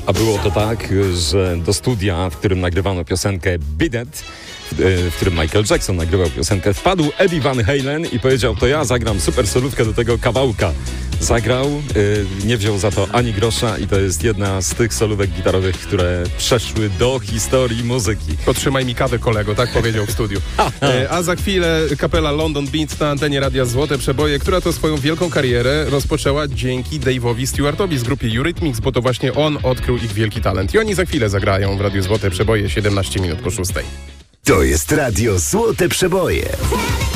A było to tak, że do studia, w którym nagrywano piosenkę Beat It, w którym Michael Jackson nagrywał piosenkę, wpadł Eddie Van Halen i powiedział: to ja zagram super solówkę do tego kawałka. Zagrał, nie wziął za to ani grosza i to jest jedna z tych solówek gitarowych, które przeszły do historii muzyki. Potrzymaj mi kawę, kolego, tak powiedział w studiu. A za chwilę kapela London Beat na antenie Radia Złote Przeboje, która to swoją wielką karierę rozpoczęła dzięki Dave'owi Stewartowi z grupy Eurythmics, bo to właśnie on odkrył ich wielki talent. I oni za chwilę zagrają w Radiu Złote Przeboje 17 minut po 6. To jest Radio Złote Przeboje.